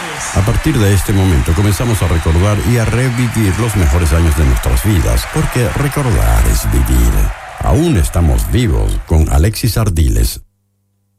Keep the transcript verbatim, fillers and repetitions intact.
A partir de este momento comenzamos a recordar y a revivir los mejores años de nuestras vidas, porque recordar es vivir. Aún estamos vivos con Alexis Ardiles,